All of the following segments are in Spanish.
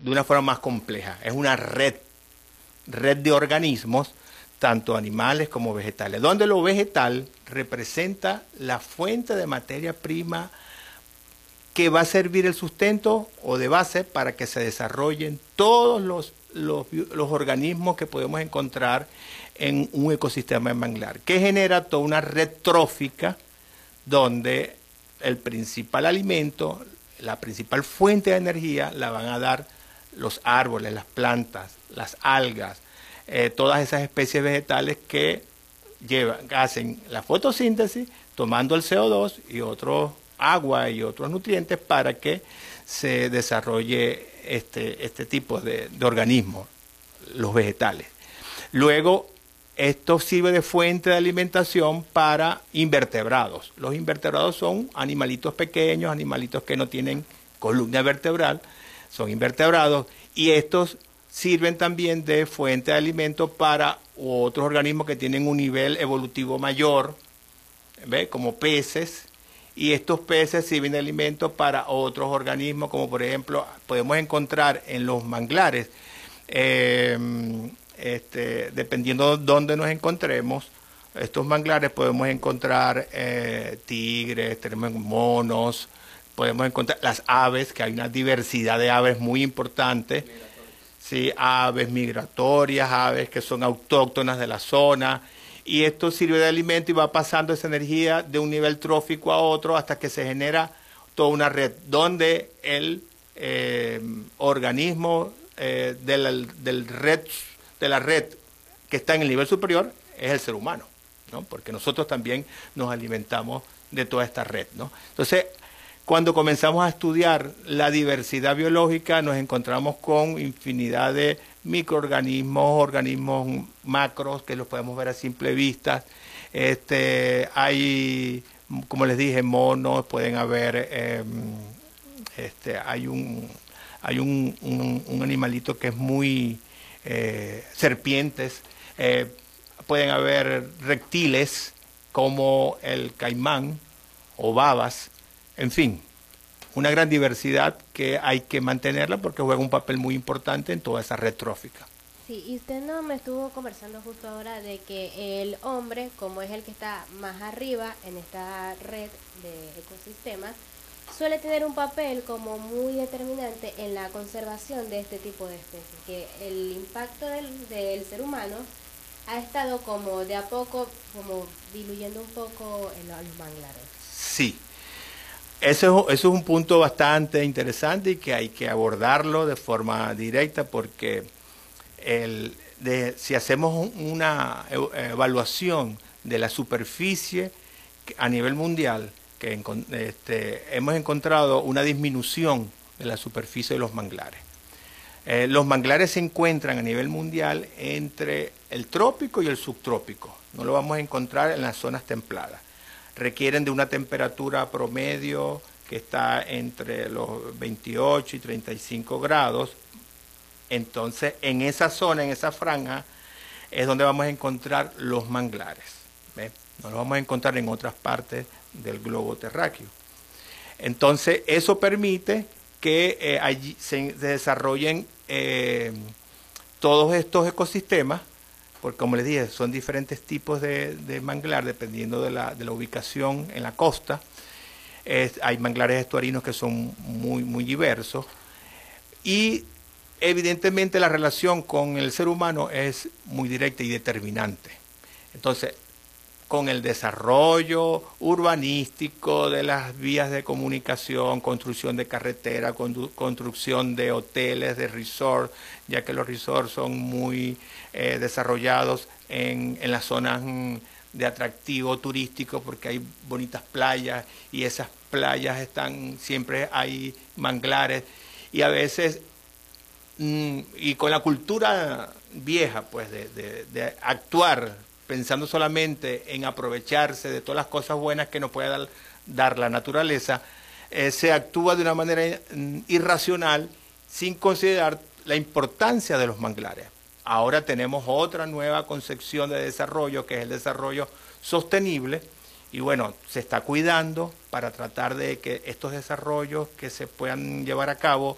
de una forma más compleja. Es una red de organismos, tanto animales como vegetales, donde lo vegetal representa la fuente de materia prima que va a servir el sustento o de base para que se desarrollen todos los organismos que podemos encontrar en un ecosistema de manglar, que genera toda una red trófica donde el principal alimento, la principal fuente de energía la van a dar los árboles, las plantas, las algas, todas esas especies vegetales que hacen la fotosíntesis tomando el CO2 y otros agua y otros nutrientes para que se desarrolle este tipo de organismos, los vegetales. Luego, esto sirve de fuente de alimentación para invertebrados. Los invertebrados son animalitos pequeños, animalitos que no tienen columna vertebral, son invertebrados, y estos sirven también de fuente de alimento para otros organismos que tienen un nivel evolutivo mayor, ¿ve? Como peces, y estos peces sirven de alimento para otros organismos, como por ejemplo podemos encontrar en los manglares, dependiendo de dónde nos encontremos, estos manglares podemos encontrar tigres, tenemos monos, podemos encontrar las aves, que hay una diversidad de aves muy importante, ¿sí? Aves migratorias, aves que son autóctonas de la zona, y esto sirve de alimento y va pasando esa energía de un nivel trófico a otro hasta que se genera toda una red, donde el organismo de la red que está en el nivel superior es el ser humano, ¿no? Porque nosotros también nos alimentamos de toda esta red, ¿no? Entonces, cuando comenzamos a estudiar la diversidad biológica, nos encontramos con infinidad de microorganismos, organismos macros que los podemos ver a simple vista. Hay, como les dije, monos, pueden haber, hay un animalito que es muy serpientes, pueden haber reptiles como el caimán o babas. En fin, una gran diversidad que hay que mantenerla porque juega un papel muy importante en toda esa red trófica. Sí, y usted no me estuvo conversando justo ahora de que el hombre, como es el que está más arriba en esta red de ecosistemas, suele tener un papel como muy determinante en la conservación de este tipo de especies, que el impacto del ser humano ha estado como de a poco, como diluyendo un poco a los manglares. Sí. Eso es un punto bastante interesante y que hay que abordarlo de forma directa porque si hacemos una evaluación de la superficie a nivel mundial, que hemos encontrado una disminución de la superficie de los manglares. Los manglares se encuentran a nivel mundial entre el trópico y el subtrópico. No lo vamos a encontrar en las zonas templadas. Requieren de una temperatura promedio que está entre los 28 y 35 grados. Entonces, en esa zona, en esa franja, es donde vamos a encontrar los manglares. ¿Ve? No los vamos a encontrar en otras partes del globo terráqueo. Entonces, eso permite que allí se desarrollen todos estos ecosistemas, porque como les dije, son diferentes tipos de manglar dependiendo de la ubicación en la costa. Hay manglares estuarinos que son muy diversos y evidentemente la relación con el ser humano es muy directa y determinante. Entonces, con el desarrollo urbanístico de las vías de comunicación, construcción de carretera, construcción de hoteles, de resort, ya que los resorts son muy desarrollados en las zonas de atractivo turístico porque hay bonitas playas y esas playas siempre hay manglares y a veces, y con la cultura vieja pues de actuar pensando solamente en aprovecharse de todas las cosas buenas que nos puede dar la naturaleza, se actúa de una manera irracional sin considerar la importancia de los manglares. Ahora tenemos otra nueva concepción de desarrollo, que es el desarrollo sostenible, y bueno, se está cuidando para tratar de que estos desarrollos que se puedan llevar a cabo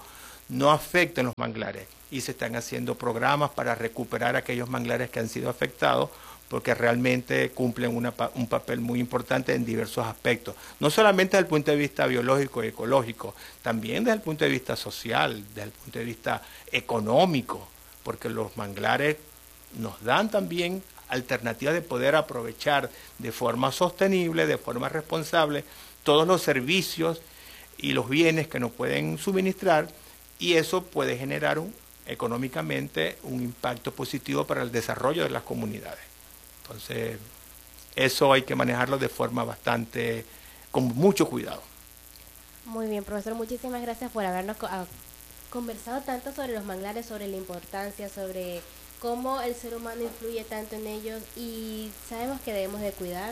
no afecten los manglares y se están haciendo programas para recuperar aquellos manglares que han sido afectados porque realmente cumplen un papel muy importante en diversos aspectos, no solamente desde el punto de vista biológico y ecológico, también desde el punto de vista social, desde el punto de vista económico, porque los manglares nos dan también alternativas de poder aprovechar de forma sostenible, de forma responsable, todos los servicios y los bienes que nos pueden suministrar, y eso puede generar económicamente un impacto positivo para el desarrollo de las comunidades. Entonces, eso hay que manejarlo de forma bastante, con mucho cuidado. Muy bien, profesor, muchísimas gracias por habernos conversado tanto sobre los manglares, sobre la importancia, sobre cómo el ser humano influye tanto en ellos, y sabemos que debemos de cuidar